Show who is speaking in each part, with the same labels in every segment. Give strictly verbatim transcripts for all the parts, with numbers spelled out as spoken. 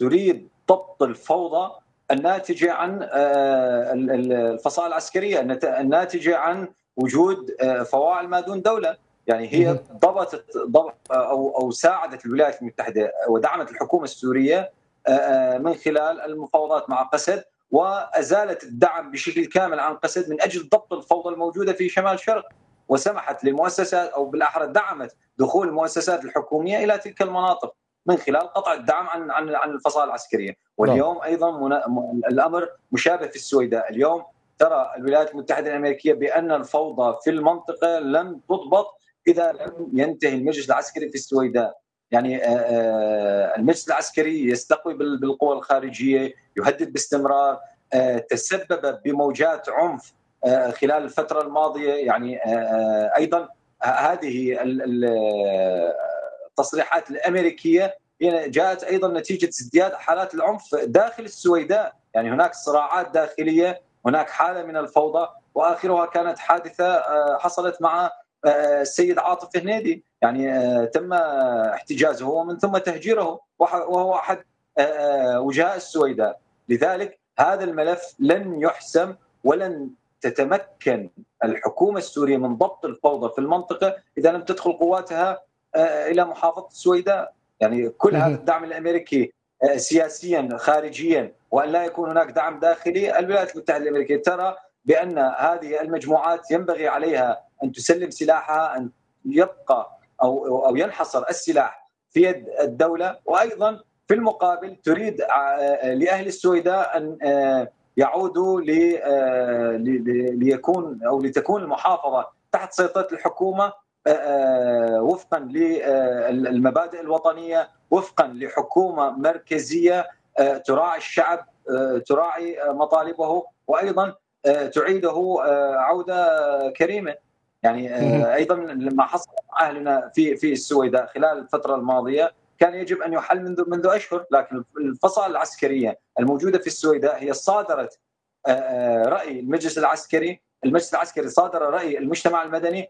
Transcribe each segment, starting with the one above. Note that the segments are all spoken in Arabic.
Speaker 1: تريد ضبط الفوضى الناتجة عن الفصائل العسكرية، الناتجة عن وجود فواعل ما دون دولة. يعني هي ضبطت ضبط أو أو ساعدت الولايات المتحدة ودعمت الحكومة السورية من خلال المفاوضات مع قسد، وأزالت الدعم بشكل كامل عن قسد من أجل ضبط الفوضى الموجودة في شمال الشرق، وسمحت للمؤسسات أو بالأحرى دعمت دخول المؤسسات الحكومية إلى تلك المناطق من خلال قطع الدعم عن عن عن الفصائل العسكرية. واليوم أيضا الأمر مشابه في السويداء. اليوم ترى الولايات المتحدة الأمريكية بأن الفوضى في المنطقة لم تضبط إذا لم ينتهي المجلس العسكري في السويداء. يعني المجلس العسكري يستقوي بالقوى الخارجية، يهدد باستمرار، تسبب بموجات عنف خلال الفترة الماضية. يعني أيضا هذه التصريحات الأمريكية جاءت أيضا نتيجة ازدياد حالات العنف داخل السويداء. يعني هناك صراعات داخلية، هناك حالة من الفوضى، وآخرها كانت حادثة حصلت مع السيد عاطف هنيدي، يعني تم احتجازه ومن ثم تهجيره، وهو أحد وجهاء السويداء. لذلك هذا الملف لن يحسم ولن تتمكن الحكومة السورية من ضبط الفوضى في المنطقة إذا لم تدخل قواتها إلى محافظة السويداء. يعني كل هذا الدعم الأمريكي سياسيا خارجيا، وأن لا يكون هناك دعم داخلي. الولايات المتحدة الأمريكية ترى بأن هذه المجموعات ينبغي عليها أن تسلم سلاحها، أن يبقى أو أو ينحصر السلاح في يد الدولة، وأيضا في المقابل تريد لأهل السويداء أن يعودوا ليكون أو لتكون المحافظة تحت سيطرة الحكومة وفقا للمبادئ الوطنية، وفقا لحكومة مركزية تراعي الشعب، تراعي مطالبه، وأيضا تعيده عودة كريمة. يعني أيضا لما حصل أهلنا في في السويداء خلال الفترة الماضية كان يجب أن يحل منذ منذ أشهر، لكن الفصائل العسكرية الموجودة في السويداء هي صادرت رأي المجلس العسكري، المجلس العسكري صادر رأي المجتمع المدني،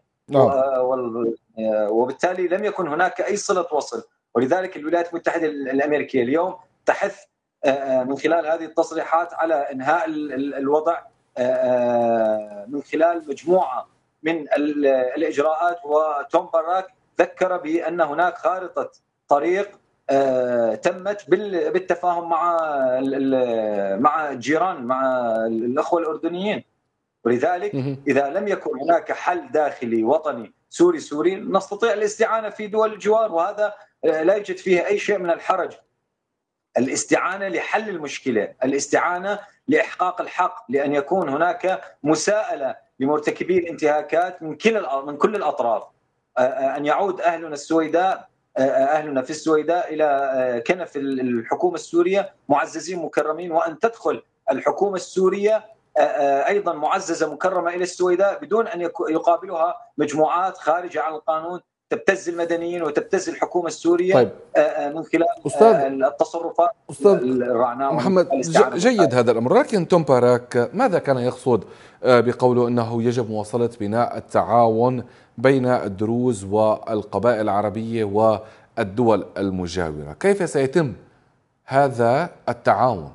Speaker 1: وبالتالي لم يكن هناك أي صلة وصل. ولذلك الولايات المتحدة الأمريكية اليوم تحث من خلال هذه التصريحات على إنهاء الوضع من خلال مجموعة من الإجراءات. وتوم باراك ذكر بأن هناك خارطة طريق تمت بالتفاهم مع مع الجيران، مع الأخوة الأردنيين. ولذلك إذا لم يكن هناك حل داخلي وطني سوري سوري نستطيع الاستعانة في دول الجوار، وهذا لا يوجد فيه أي شيء من الحرج. الاستعانة لحل المشكلة، الاستعانة لإحقاق الحق، لأن يكون هناك مساءلة لمرتكبي الانتهاكات من كل من كل الأطراف، أن يعود أهلنا السويداء أهلنا في السويداء إلى كنف الحكومة السورية معززين مكرمين، وأن تدخل الحكومة السورية أيضا معززة مكرمة إلى السويداء بدون أن يقابلها مجموعات خارجة عن القانون تبتز المدنيين وتبتز الحكومة السورية. طيب. من خلال أستاذ التصرفات الرعناء.
Speaker 2: محمد جيد هذا الأمر، لكن توم باراك ماذا كان يقصد بقوله أنه يجب مواصلة بناء التعاون بين الدروز والقبائل العربية والدول المجاورة؟ كيف سيتم هذا التعاون؟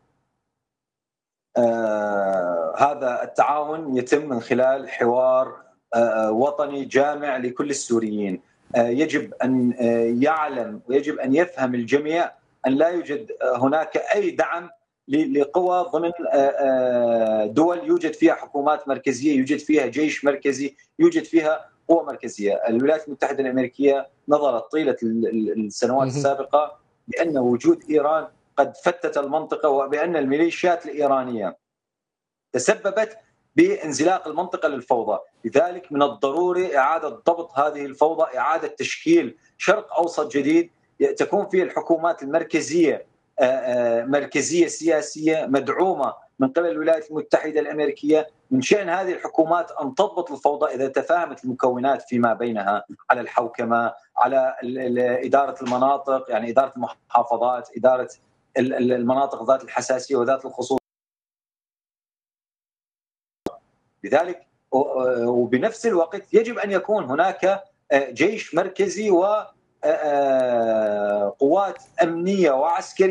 Speaker 1: آه هذا التعاون يتم من خلال حوار آه وطني جامع لكل السوريين. آه يجب أن آه يعلم ويجب أن يفهم الجميع أن لا يوجد هناك أي دعم لقوى ضمن دول يوجد فيها حكومات مركزية، يوجد فيها جيش مركزي، يوجد فيها قوى مركزية. الولايات المتحدة الأمريكية نظرت طيلة السنوات السابقة بأن وجود إيران قد فتت المنطقة، وبأن الميليشيات الإيرانية تسببت بانزلاق المنطقة للفوضى. لذلك من الضروري إعادة ضبط هذه الفوضى، إعادة تشكيل شرق أوسط جديد تكون فيه الحكومات المركزية مركزية سياسية مدعومة من قبل الولايات المتحدة الأمريكية. من شأن هذه الحكومات أن تضبط الفوضى إذا تفاهمت المكونات فيما بينها على الحوكمة، على إدارة المناطق، يعني إدارة المحافظات، إدارة المناطق ذات الحساسية وذات الخصوص. لذلك وبنفس الوقت يجب أن يكون هناك جيش مركزي وقوات أمنية وعسكرية